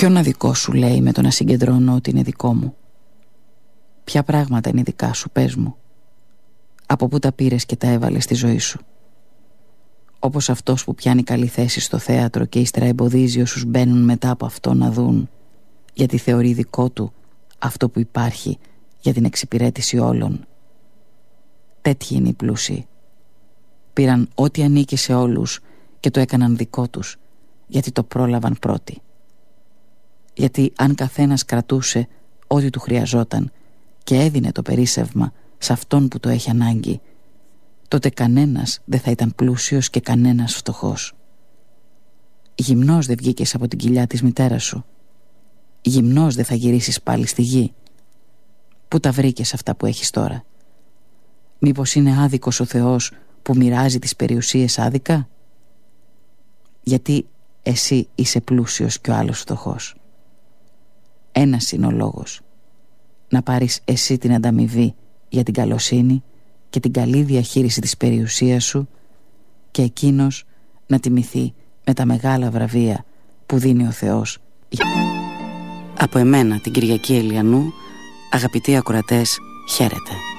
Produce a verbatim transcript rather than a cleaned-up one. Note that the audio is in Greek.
Ποιον αδικό σου, λέει, με το να συγκεντρώνω ότι είναι δικό μου? Ποια πράγματα είναι δικά σου, πες μου? Από πού τα πήρες και τα έβαλες στη ζωή σου? Όπως αυτός που πιάνει καλή θέση στο θέατρο και ύστερα εμποδίζει όσους μπαίνουν μετά από αυτό να δουν, γιατί θεωρεί δικό του αυτό που υπάρχει για την εξυπηρέτηση όλων. Τέτοιοι είναι οι πλούσιοι. Πήραν ό,τι ανήκει σε όλους και το έκαναν δικό τους, γιατί το πρόλαβαν πρώτοι. Γιατί αν καθένας κρατούσε ό,τι του χρειαζόταν και έδινε το περίσσευμα σε αυτόν που το έχει ανάγκη, τότε κανένας δεν θα ήταν πλούσιος και κανένας φτωχός. Γυμνός δεν βγήκες από την κοιλιά της μητέρας σου? Γυμνός δεν θα γυρίσεις πάλι στη γη? Πού τα βρήκες αυτά που έχεις τώρα? Μήπως είναι άδικος ο Θεός που μοιράζει τις περιουσίες άδικα? Γιατί εσύ είσαι πλούσιος και ο άλλος φτωχός? Ένας είναι ο λόγος. Να πάρεις εσύ την ανταμοιβή για την καλοσύνη και την καλή διαχείριση της περιουσίας σου και εκείνος να τιμηθεί με τα μεγάλα βραβεία που δίνει ο Θεός. Από εμένα, την Κυριακή Ελιανού, αγαπητοί ακροατές, χαίρετε.